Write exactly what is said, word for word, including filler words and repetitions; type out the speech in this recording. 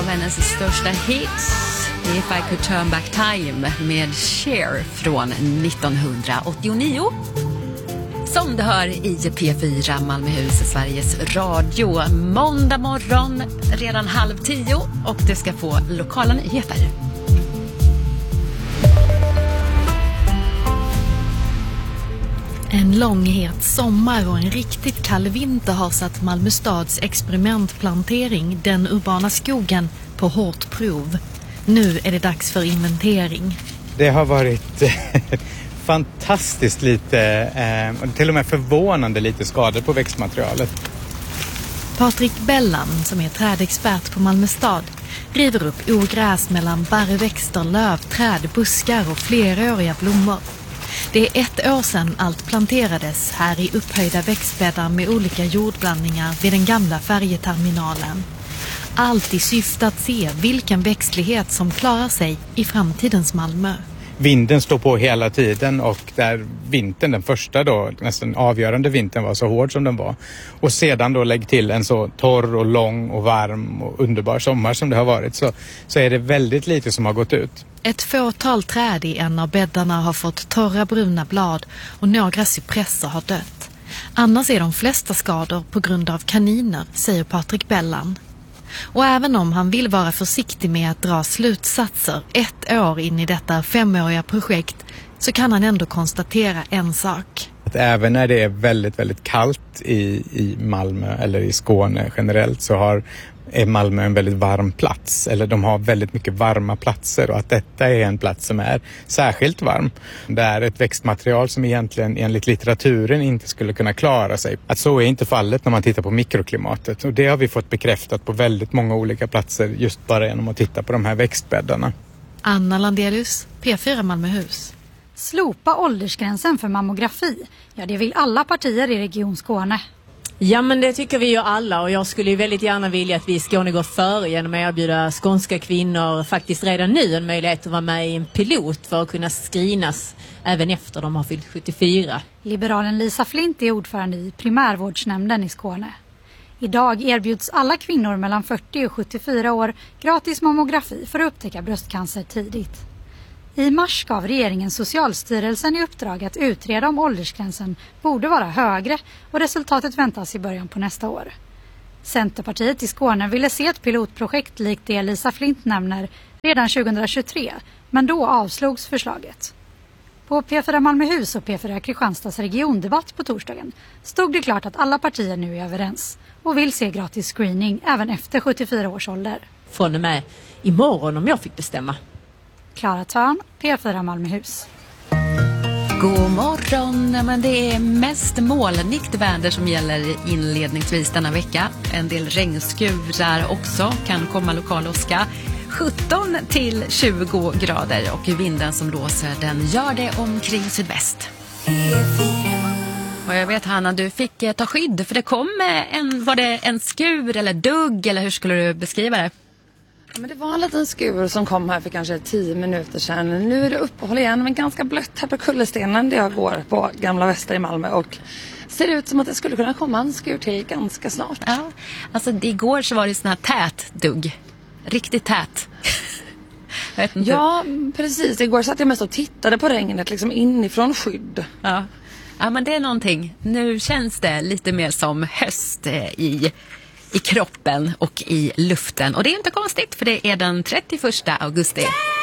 av hennes största hits, If I Could Turn Back Time, med Cher från nittonhundraåttionio. Som du hör i P fyra Malmöhus, Sveriges Radio. Måndag morgon, redan halv tio, och det ska få lokala nyheter. En långhet sommar och en riktigt kall vinter har satt Malmö stads experimentplantering, den urbana skogen, på hårt prov. Nu är det dags för inventering. Det har varit fantastiskt lite, eh, till och med förvånande lite skador på växtmaterialet. Patrik Bellan, som är trädexpert på Malmö stad, river upp ogräs mellan barrväxter, lövträd, buskar och fleråriga blommor. Det är ett år sedan allt planterades här i upphöjda växtbäddar med olika jordblandningar vid den gamla färjeterminalen. Allt i syfte att se vilken växtlighet som klarar sig i framtidens Malmö. Vinden står på hela tiden, och där vintern, den första då, nästan avgörande vintern, var så hård som den var. Och sedan då lägg till en så torr och lång och varm och underbar sommar som det har varit, så, så är det väldigt lite som har gått ut. Ett fåtal träd i en av bäddarna har fått torra bruna blad och några cypresser har dött. Annars är de flesta skador på grund av kaniner, säger Patrik Bellan. Och även om han vill vara försiktig med att dra slutsatser ett år in i detta femåriga projekt, så kan han ändå konstatera en sak. Att även när det är väldigt, väldigt kallt i, i Malmö eller i Skåne generellt, så har, är Malmö en väldigt varm plats. Eller de har väldigt mycket varma platser, och att detta är en plats som är särskilt varm. Det är ett växtmaterial som egentligen enligt litteraturen inte skulle kunna klara sig. Att så är inte fallet när man tittar på mikroklimatet. Och det har vi fått bekräftat på väldigt många olika platser just bara genom att titta på de här växtbäddarna. Anna Landelius, P fyra Malmöhus. Slopa åldersgränsen för mammografi. Ja, det vill alla partier i Region Skåne. Ja, men det tycker vi ju alla, och jag skulle ju väldigt gärna vilja att vi i Skåne går före genom att erbjuda skånska kvinnor faktiskt redan nu en möjlighet att vara med i en pilot för att kunna screenas även efter de har fyllt sjuttiofyra. Liberalen Lisa Flint är ordförande i primärvårdsnämnden i Skåne. Idag erbjuds alla kvinnor mellan fyrtio och sjuttiofyra år gratis mammografi för att upptäcka bröstcancer tidigt. I mars gav regeringen Socialstyrelsen i uppdrag att utreda om åldersgränsen borde vara högre, och resultatet väntas i början på nästa år. Centerpartiet i Skåne ville se ett pilotprojekt likt det Lisa Flint nämner redan tjugohundratjugotre, men då avslogs förslaget. På P fyra Malmöhus och P fyra Kristianstads regiondebatt på torsdagen stod det klart att alla partier nu är överens och vill se gratis screening även efter sjuttiofyra års ålder. Från och med imorgon om jag fick bestämma. Klara Törn, P fyra Malmöhus. God morgon, men det är mest molnigt väder som gäller inledningsvis denna vecka. En del regnskurar också, kan komma lokal åska. sjutton till tjugo grader, och vinden som blåser, den gör det omkring sydväst. Och jag vet, Hanna, du fick eh, ta skydd, för det kom en, var det en skur eller dugg, eller hur skulle du beskriva det? Ja, men det var en liten skur som kom här för kanske tio minuter sedan. Nu är det uppehåll igen, men ganska blött här på Kullerstenen där jag går på Gamla Väster i Malmö, och ser ut som att det skulle kunna komma en skur till ganska snart. Ja, alltså igår så var det sån här tät dugg. Riktigt tät. Jag vet inte. Ja, precis. Igår satt jag mest och tittade på regnet liksom inifrån skydd. Ja. Ja, men det är någonting. Nu känns det lite mer som höst i, i kroppen och i luften. Och det är inte konstigt, för det är den trettioförsta augusti.